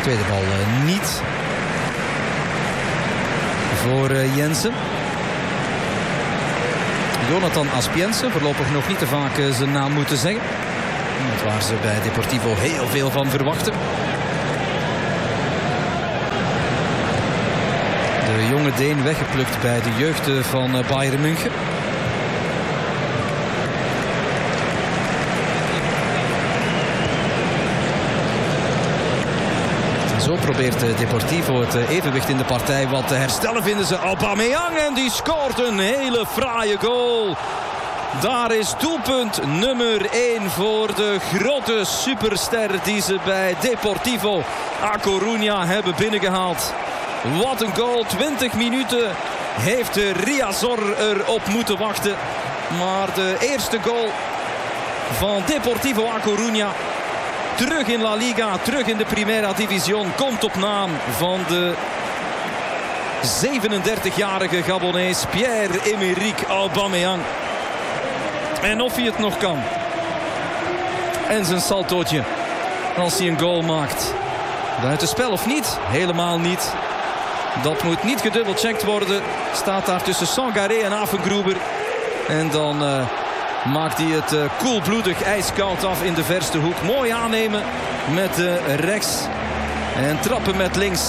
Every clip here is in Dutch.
Tweede bal niet voor Jensen. Jonathan Aspiense, voorlopig nog niet te vaak zijn naam moeten zeggen. Want waar ze bij Deportivo heel veel van verwachten. De jonge Deen weggeplukt bij de jeugd van Bayern München. Zo probeert Deportivo het evenwicht in de partij wat te herstellen. Vinden ze Aubameyang en die scoort een hele fraaie goal. Daar is doelpunt nummer 1 voor de grote superster die ze bij Deportivo A Coruña hebben binnengehaald. Wat een goal. 20 minuten heeft Riazor erop moeten wachten. Maar de eerste goal van Deportivo A Coruña, terug in La Liga, terug in de Primera División, komt op naam van de 37-jarige Gabonees Pierre-Emerick Aubameyang. En of hij het nog kan. En zijn saltootje als hij een goal maakt. Buitenspel of niet? Helemaal niet. Dat moet niet gedubbelcheckt worden. Staat daar tussen Sangaré en Afengruber. En dan maakt hij het koelbloedig ijskoud af in de verste hoek. Mooi aannemen met rechts. En trappen met links.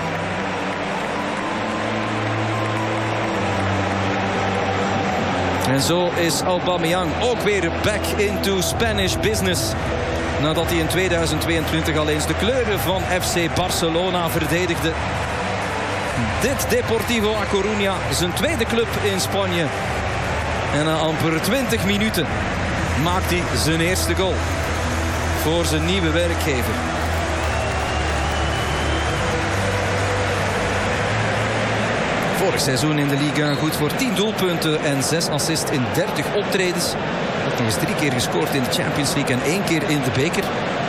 En zo is Aubameyang ook weer back into Spanish business. Nadat hij in 2022 al eens de kleuren van FC Barcelona verdedigde. Dit Deportivo A Coruña, zijn tweede club in Spanje. En na amper 20 minuten maakt hij zijn eerste goal voor zijn nieuwe werkgever. Vorig seizoen in de Liga goed voor 10 doelpunten en 6 assists in 30 optredens. Ook nog eens 3 keer gescoord in de Champions League en 1 keer in de beker.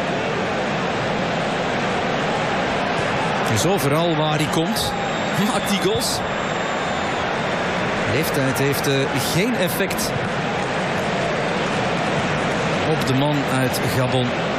Dus overal waar hij komt, maakt hij goals. Leeftijd heeft geen effect op de man uit Gabon.